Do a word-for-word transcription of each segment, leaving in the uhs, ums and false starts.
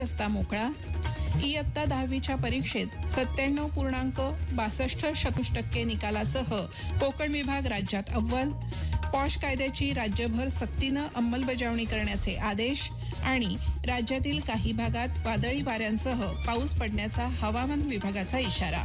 रस्ता मोकळा. इयत्ता दहावीच्या परीक्षेत सत्त्याण्णव पूर्णांक बासष्ट शतांश टक्के निकालासह कोकण विभाग राज्यात अव्वल. पॉश कायद्याची राज्यभर सक्तीनं अंमलबजावणी करण्याचे आदेश. आणि राज्यातील काही भागात वादळी वाऱ्यांसह पाऊस पडण्याचा हवामान विभागाचा इशारा.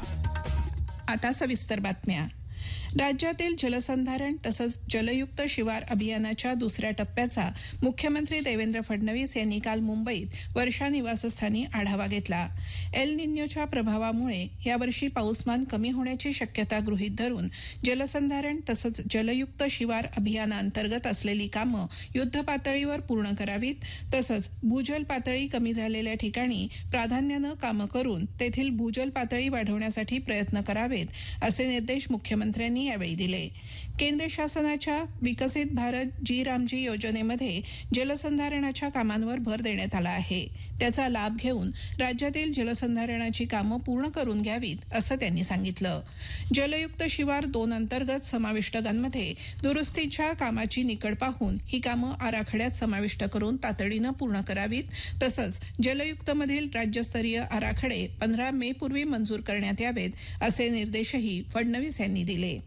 आता सविस्तर बातम्या. राज्यातील जलसंधारण तसंच जलयुक्त शिवार अभियानाच्या दुसऱ्या टप्प्याचा मुख्यमंत्री देवेंद्र फडणवीस यांनी काल मुंबईत वर्षा निवासस्थानी आढावा घेतला. एल निन्योच्या प्रभावामुळे यावर्षी पाऊसमान कमी होण्याची शक्यता गृहीत धरून जलसंधारण तसंच जलयुक्त शिवार अभियानाअंतर्गत असलेली कामं युद्धपातळीवर पूर्ण करावीत. तसंच भूजल पातळी कमी झालेल्या ठिकाणी प्राधान्यानं कामं करून तेथील भूजल पातळी वाढवण्यासाठी प्रयत्न करावेत, असे निर्देश मुख्यमंत्र्यांनी यावेळी दिले. केंद्र शासनाच्या विकसित भारत जी रामजी योजनेमध्ये जलसंधारणाच्या कामांवर भर देण्यात आला आहे. त्याचा लाभ घेऊन राज्यातील जलसंधारणाची कामं पूर्ण करून घ्यावीत, असं त्यांनी सांगितलं. जलयुक्त शिवार दोन अंतर्गत समाविष्टकांमध्ये दुरुस्तीच्या कामाची निकड पाहून ही कामं आराखड्यात समाविष्ट करून तातडीनं पूर्ण करावीत. तसंच जलयुक्तमधील राज्यस्तरीय आराखडे पंधरा मे पूर्वी मंजूर करण्यात यावेत, असे निर्देशही फडणवीस यांनी दिले.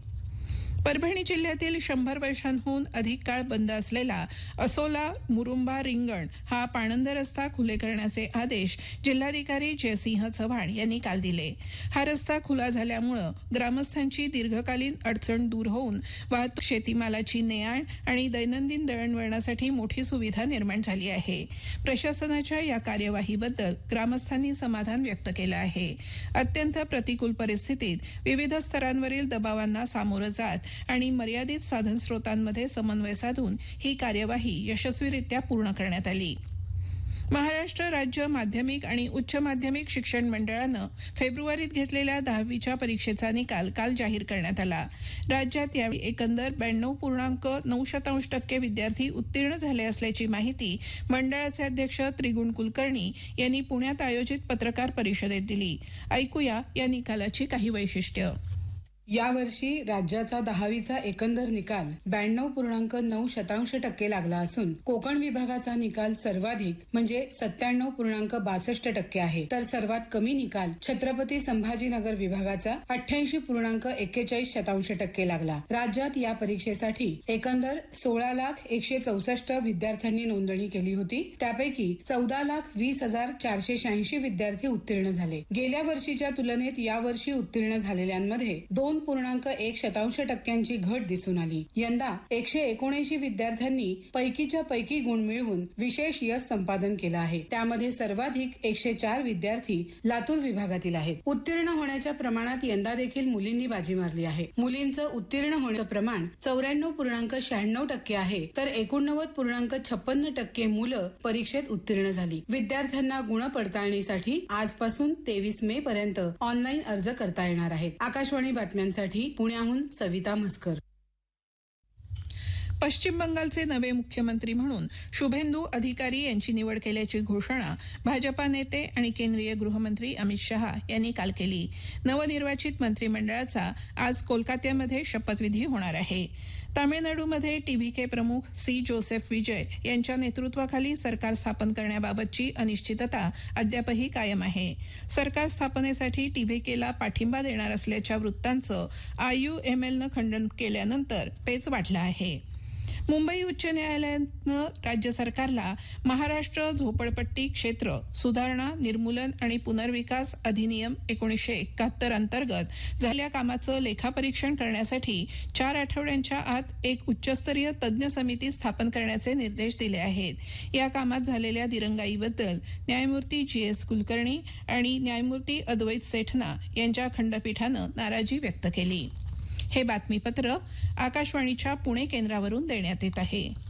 परभणी जिल्ह्यातील शंभर वर्षांहून अधिक काळ बंद असलेला असोला मुरुंबा रिंगण हा पाणंद रस्ता खुले करण्याचे आदेश जिल्हाधिकारी जयसिंह चव्हाण यांनी काल दिले. हा रस्ता खुला झाल्यामुळे ग्रामस्थांची दीर्घकालीन अडचण दूर होऊन वाहतूक, शेतीमालाची ने-आण आणि दैनंदिन दळणवळणासाठी मोठी सुविधा निर्माण झाली आहे. प्रशासनाच्या या कार्यवाहीबद्दल ग्रामस्थांनी समाधान व्यक्त केलं आहे. अत्यंत प्रतिकूल परिस्थितीत विविध स्तरांवरील दबावांना सामोरं जात आणि मर्यादित साधनस्रोतांमध्ये समन्वय साधून ही कार्यवाही यशस्वीरित्या पूर्ण करण्यात आली. महाराष्ट्र राज्य माध्यमिक आणि उच्च माध्यमिक शिक्षण मंडळानं फेब्रुवारीत घेतलेल्या दहावीच्या परीक्षेचा निकाल काल जाहीर करण्यात आला. राज्यात यावेळी एकंदर ब्याण्णव पूर्णांक नऊ शतांश टक्के विद्यार्थी उत्तीर्ण झाले असल्याची माहिती मंडळाचे अध्यक्ष त्रिगुण कुलकर्णी यांनी पुण्यात आयोजित पत्रकार परिषदेत दिली. ऐकूया या निकालाची काही वैशिष्ट्य. यावर्षी राज्याचा दहावीचा एकंदर निकाल ब्याण्णव पूर्णांक नऊ शतांश टक्के लागला असून कोकण विभागाचा निकाल सर्वाधिक म्हणजे सत्त्याण्णव पूर्णांक बासष्ट टक्के आहे, तर सर्वात कमी निकाल छत्रपती संभाजीनगर विभागाचा अठ्ठ्याऐंशी पूर्णांक एक्केचाळीस शतांश टक्के लागला. राज्यात या परीक्षेसाठी एकंदर सोळा लाख एकशे चौसष्ट विद्यार्थ्यांनी नोंदणी केली होती. त्यापैकी चौदा लाख वीस हजार चारशे शहाऐंशी विद्यार्थी उत्तीर्ण झाले. गेल्या वर्षीच्या तुलनेत यावर्षी उत्तीर्ण झालेल्यांमध्ये दोन पूर्णांक एक शतांश टक्क्यांची घट दिसून आली. यंदा एकशे एकोणऐंशी विद्यार्थ्यांनी पैकीच्या पैकी गुण मिळवून विशेष यश संपादन केलं आहे. त्यामध्ये सर्वाधिक एकशे चार विद्यार्थी लातूर विभागातील आहेत. उत्तीर्ण होण्याच्या प्रमाणात यंदा देखील मुलींनी बाजी मारली आहे. मुलींचं उत्तीर्ण होण्याचं प्रमाण चौऱ्याण्णव पूर्णांक शहाण्णव टक्के आहे, तर एकोणनव्वद पूर्णांक छप्पन्न टक्के मुलं परीक्षेत उत्तीर्ण झाली. विद्यार्थ्यांना गुण पडताळणीसाठी आजपासून तेवीस मे पर्यंत ऑनलाईन अर्ज करता येणार आहेत. आकाशवाणी बातम्यांसाठी पुण्याहून सविता म्हसकर. पश्चिम बंगालचे नवे मुख्यमंत्री म्हणून शुभेंदू अधिकारी यांची निवड केल्याची घोषणा भाजपा नेते आणि केंद्रीय गृहमंत्री अमित शहा यांनी काल केली. नवनिर्वाचित मंत्रिमंडळाचा आज कोलकात्यामध्ये शपथविधी होणार आहे. तामिळनाडूमध्ये टीव्हीके प्रमुख सी जोसेफ विजय यांच्या नेतृत्वाखाली सरकार स्थापन करण्याबाबतची अनिश्चितता अद्यापही कायम आहे. सरकार स्थापनेसाठी टीव्हीकेला पाठिंबा देणार असल्याच्या वृत्तांचं आययूएमएलनं खंडन केल्यानंतर पेच वाढला आहे. मुंबई उच्च न्यायालयानं राज्य सरकारला महाराष्ट्र झोपडपट्टी क्षेत्र सुधारणा, निर्मूलन आणि पुनर्विकास अधिनियम एकोणीसशे एकाहत्तर अंतर्गत झालेल्या कामाचं लेखापरीक्षण करण्यासाठी चार आठवड्यांच्या आत एक उच्चस्तरीय तज्ज्ञ समिती स्थापन करण्याचे निर्देश दिले आहेत. या कामात झालेल्या दिरंगाईबद्दल न्यायमूर्ती जी एस कुलकर्णी आणि न्यायमूर्ती अद्वैत सेठना यांच्या खंडपीठानं नाराजी व्यक्त केली. हे बातमीपत्र आकाशवाणीच्या पुणे केंद्रावरून देण्यात येत आहे.